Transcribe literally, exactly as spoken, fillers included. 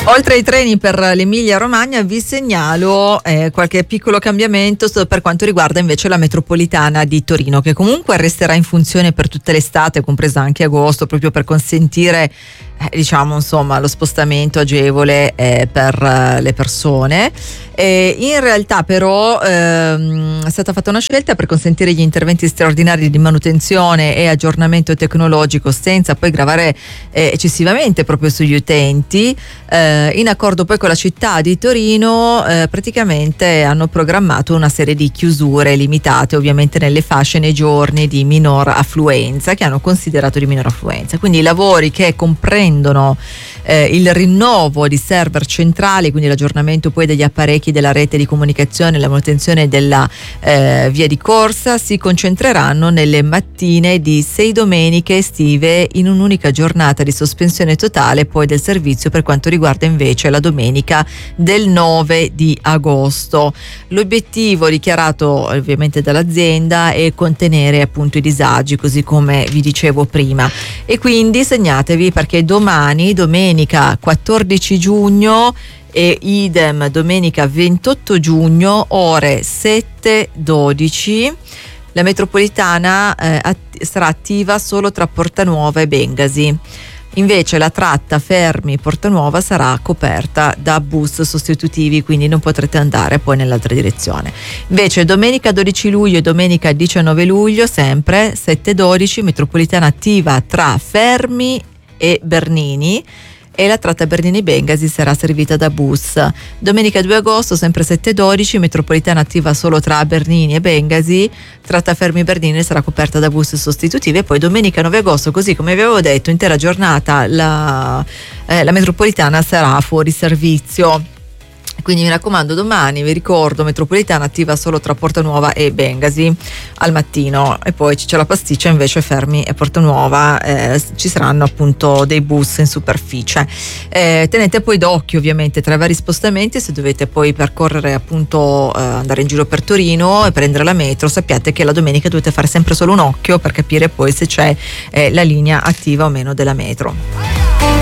Oltre ai treni per l'Emilia Romagna vi segnalo eh, qualche piccolo cambiamento per quanto riguarda invece la metropolitana di Torino, che comunque resterà in funzione per tutta l'estate, compresa anche agosto, proprio per consentire eh, diciamo insomma lo spostamento agevole eh, per uh, le persone. E in realtà però ehm, è stata fatta una scelta per consentire gli interventi straordinari di manutenzione e aggiornamento tecnologico senza poi gravare eh, eccessivamente proprio sugli utenti. Eh, in accordo poi con la città di Torino eh, praticamente hanno programmato una serie di chiusure limitate ovviamente nelle fasce nei giorni di minor affluenza, che hanno considerato di minor affluenza. Quindi i lavori che comprendono eh, il rinnovo di server centrali, quindi l'aggiornamento poi degli apparecchi della rete di comunicazione, la manutenzione della eh, via di corsa, si concentreranno nelle mattine di sei domeniche estive in un'unica giornata di sospensione totale poi del servizio per quanto riguarda invece la domenica del nove di agosto. L'obiettivo dichiarato ovviamente dall'azienda è contenere appunto i disagi, così come vi dicevo prima, e quindi segnatevi perché domani, domenica quattordici giugno, e idem domenica ventotto giugno, ore sette dodici, la metropolitana eh, att- sarà attiva solo tra Portanuova e Bengasi. Invece la tratta Fermi-Portanuova sarà coperta da bus sostitutivi, quindi non potrete andare poi nell'altra direzione. Invece domenica dodici luglio e domenica diciannove luglio, sempre sette dodici, metropolitana attiva tra Fermi e Bernini, e la tratta Bernini-Bengasi sarà servita da bus. Domenica due agosto, sempre sette dodici, metropolitana attiva solo tra Bernini e Bengasi, tratta Fermi-Bernini sarà coperta da bus sostitutivi. E poi domenica nove agosto, così come vi avevo detto, intera giornata la, eh, la metropolitana sarà fuori servizio. Quindi mi raccomando, domani vi ricordo metropolitana attiva solo tra Portanuova e Bengasi al mattino, e poi c'è la pasticcia invece Fermi e Portanuova, eh, ci saranno appunto dei bus in superficie. Eh, tenete poi d'occhio ovviamente tra i vari spostamenti, se dovete poi percorrere appunto eh, andare in giro per Torino e prendere la metro, sappiate che la domenica dovete fare sempre solo un occhio per capire poi se c'è eh, la linea attiva o meno della metro.